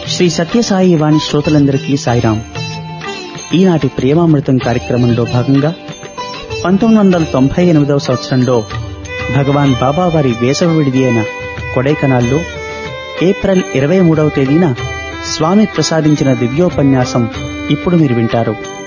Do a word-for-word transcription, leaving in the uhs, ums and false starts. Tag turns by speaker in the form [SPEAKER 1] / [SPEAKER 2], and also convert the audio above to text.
[SPEAKER 1] శ్రీ సత్యసాయి వాణి శ్రోతలందరికీ సాయిరాం. ఈనాటి ప్రేమామృతం కార్యక్రమంలో భాగంగా పంతొమ్మిది వందల తొంభై ఎనిమిదవ సంవత్సరంలో భగవాన్ బాబా వారి వేసవి విడిది అయిన కొడైకనాల్లో ఏప్రిల్ ఇరవై మూడవ తేదీన స్వామి ప్రసాదించిన దివ్యోపన్యాసం ఇప్పుడు మీరు వింటారు.